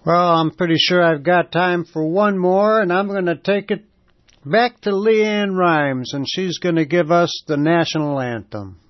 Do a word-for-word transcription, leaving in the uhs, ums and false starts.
Well, I'm pretty sure I've got time for one more, and I'm going to take it back to Leanne Rimes, and she's going to give us the national anthem.